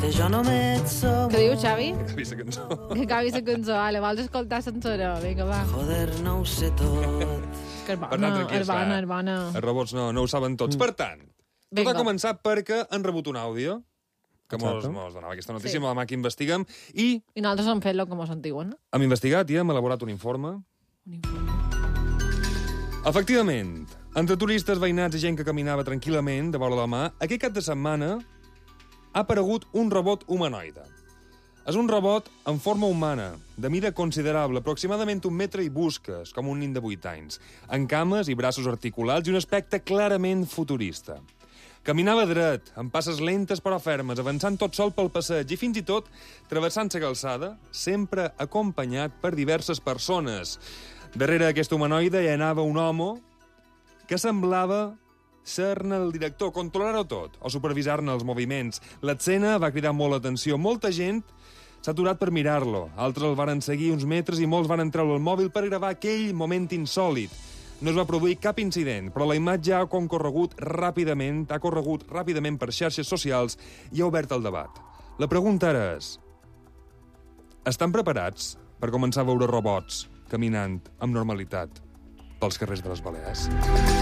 Què diu, Xavi? Que acabi la cançó. Que acabi la cançó. La vols escoltar sencera? Vinga, va. Que és Per tant, tranquils, és bona. Els robots no ho saben tots. Per tant, tot Vinga. ha començat perquè han rebut un àudio que mos donava aquesta notícia, amb la mà que investiguem, i I nosaltres hem fet el que mos en diuen. hem investigat i hem elaborat un informe. Efectivament, entre turistes, veïnats i gent que caminava tranquil·lament de vora la mà, aquest cap de setmana ha aparegut un robot humanoide. És un robot en forma humana, de mida considerable, aproximadament 1 metre i busques, com un nin de 8 anys, amb cames i braços articulats i un aspecte clarament futurista. Caminava dret, amb passes lentes però fermes, avançant tot sol pel passeig i fins i tot travessant la calçada, sempre acompanyat per diverses persones. Darrere d'aquest humanoide hi anava un home que semblava ser-ne el director, controlar-ho tot, o supervisar-ne els moviments. L'escena va cridar molt l'atenció. Molta gent s'ha aturat per mirar-lo. Altres el varen seguir uns metres i molts van treure el mòbil per gravar aquell moment insòlit. No es va produir cap incident, però la imatge ha corregut ràpidament per xarxes socials i ha obert el debat. La pregunta ara és: estan preparats per començar a veure robots caminant amb normalitat pels carrers de les Balears?